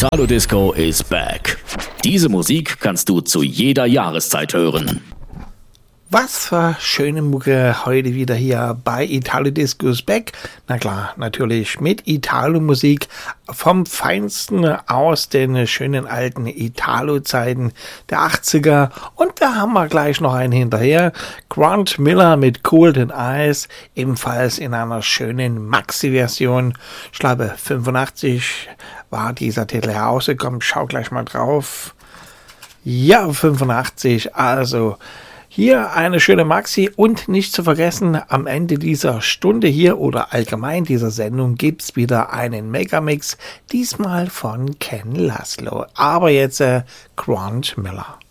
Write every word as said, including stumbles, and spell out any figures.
Italo Disco is back. Diese Musik kannst du zu jeder Jahreszeit hören. Was für schöne Mucke heute wieder hier bei Italo Disco is back. Na klar, natürlich mit Italo-Musik vom Feinsten aus den schönen alten Italo-Zeiten der achtziger. Und da haben wir gleich noch einen hinterher. Grant Miller mit Golden Eyes, ebenfalls in einer schönen Maxi-Version. Ich glaube, fünfundachtzig war dieser Titel herausgekommen. Schau gleich mal drauf. Ja, fünfundachtzig, also... Hier eine schöne Maxi und nicht zu vergessen, am Ende dieser Stunde hier oder allgemein dieser Sendung gibt's wieder einen Megamix, diesmal von Ken Laszlo. Aber jetzt äh, Grant Miller.